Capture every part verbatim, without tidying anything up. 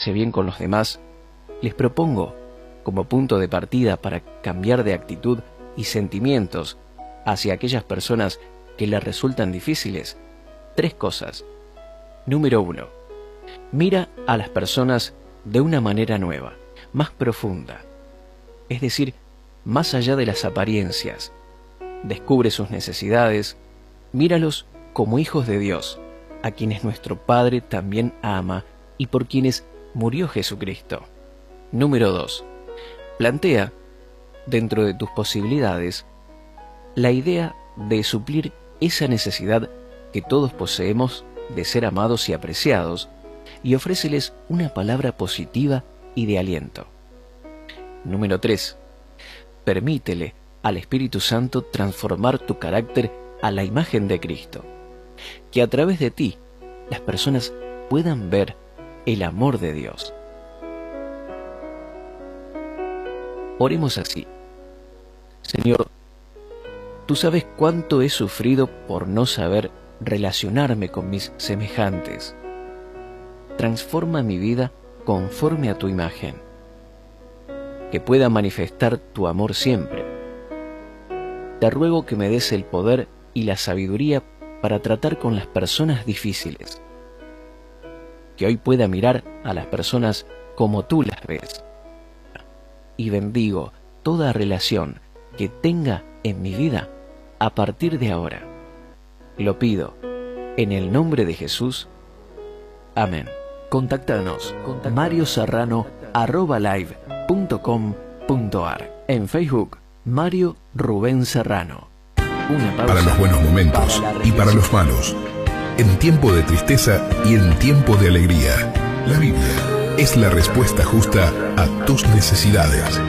portarse bien con los demás, les propongo, como punto de partida para cambiar de actitud y sentimientos hacia aquellas personas que les resultan difíciles, tres cosas. Número uno. Mira a las personas de una manera nueva, más profunda, es decir, más allá de las apariencias. Descubre sus necesidades, míralos como hijos de Dios, a quienes nuestro Padre también ama y por quienes murió Jesucristo. Número dos. Plantea, dentro de tus posibilidades, la idea de suplir esa necesidad que todos poseemos de ser amados y apreciados, y ofréceles una palabra positiva y de aliento. Número tres. Permítele al Espíritu Santo transformar tu carácter a la imagen de Cristo, que a través de ti las personas puedan ver el amor de Dios. Oremos así. Señor, tú sabes cuánto he sufrido por no saber relacionarme con mis semejantes. Transforma mi vida conforme a tu imagen, que pueda manifestar tu amor siempre. Te ruego que me des el poder y la sabiduría para tratar con las personas difíciles, que hoy pueda mirar a las personas como tú las ves, y bendigo toda relación que tenga en mi vida a partir de ahora. Lo pido en el nombre de Jesús. Amén. Contáctanos con mario serrano arroba live punto com punto ar. En Facebook, Mario Rubén Serrano. Una pausa para los buenos momentos para y para los malos. En tiempo de tristeza y en tiempo de alegría. La Biblia es la respuesta justa a tus necesidades.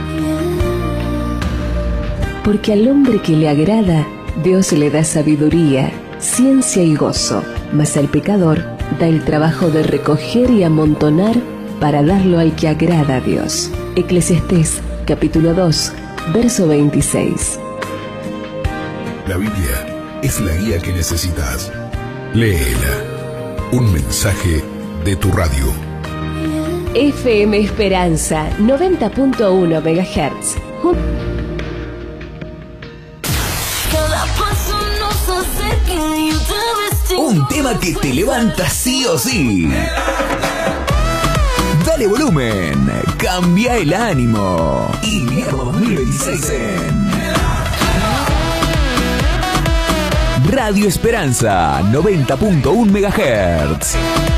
Porque al hombre que le agrada, Dios le da sabiduría, ciencia y gozo, mas al pecador da el trabajo de recoger y amontonar para darlo al que agrada a Dios. Eclesiastés, capítulo dos, verso veintiséis. La Biblia es la guía que necesitas. Léela. Un mensaje de tu radio. F M Esperanza, noventa punto uno megahertz. Un tema que te levanta sí o sí. Dale volumen, cambia el ánimo. Invierno dos mil veintiséis en Radio Esperanza, noventa punto uno megahertz.